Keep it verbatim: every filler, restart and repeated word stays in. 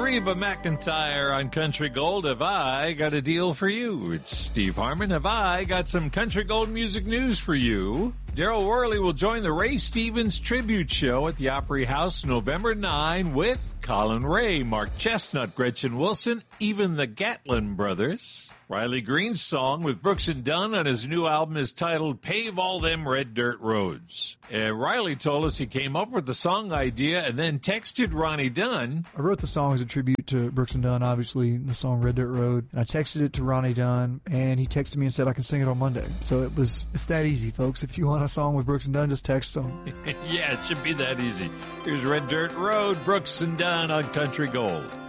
Reba McEntire on Country Gold. Have I got a deal for you? It's Steve Harmon. Have I got some Country Gold music news for you? Daryl Worley will join the Ray Stevens Tribute Show at the Opry House November ninth with Colin Ray, Mark Chestnut, Gretchen Wilson, even the Gatlin Brothers. Riley Green's song with Brooks and Dunn on his new album is titled Pave All Them Red Dirt Roads. Uh, Riley told us he came up with the song idea and then texted Ronnie Dunn. I wrote the song as a tribute to Brooks and Dunn, obviously, the song Red Dirt Road. And I texted it to Ronnie Dunn, and he texted me and said I can sing it on Monday. So it was, it's that easy, folks. If you want a song with Brooks and Dunn, just text them. Yeah, it should be that easy. Here's Red Dirt Road, Brooks and Dunn on Country Gold.